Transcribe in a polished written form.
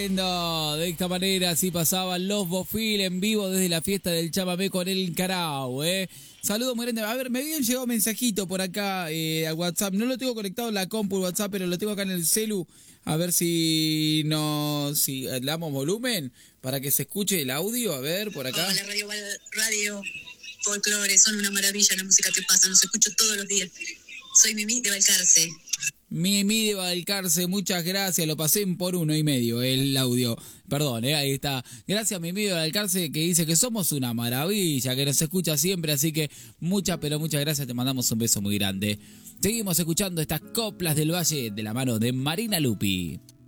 tremendo. De esta manera así pasaban los Bofil en vivo desde la fiesta del chamamé con el Carao, Saludos muy grandes. A ver, me habían llegado mensajito por acá a WhatsApp. No lo tengo conectado en la compu WhatsApp, pero lo tengo acá en el celu. A ver si le damos volumen para que se escuche el audio. A ver, por acá. Hola, Radio Folklore, son una maravilla la música que pasa, los escucho todos los días. Soy Mimi de Balcarce. Mimi de Balcarce, muchas gracias. Lo pasé en por 1,5 el audio. Perdón, ahí está. Gracias Mimi de Balcarce, que dice que somos una maravilla, que nos escucha siempre. Así que muchas gracias. Te mandamos un beso muy grande. Seguimos escuchando estas coplas del Valle de la mano de Marina Lupi.